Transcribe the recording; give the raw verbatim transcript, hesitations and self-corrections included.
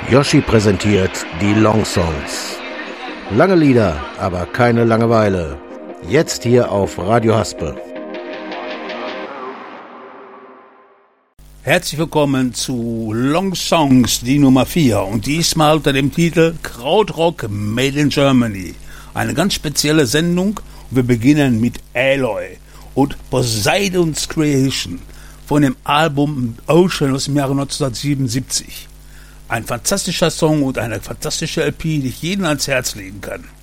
Yoshi präsentiert die Long Songs. Lange Lieder, aber keine Langeweile. Jetzt hier auf Radio Haspe. Herzlich willkommen zu Long Songs, die Nummer vier. Und diesmal unter dem Titel Krautrock Made in Germany. Eine ganz spezielle Sendung. Und wir beginnen mit Aloy und Poseidon's Creation von dem Album Ocean aus dem Jahre neunzehnhundertsiebenundsiebzig. Ein fantastischer Song und eine fantastische L P, die ich jedem ans Herz legen kann.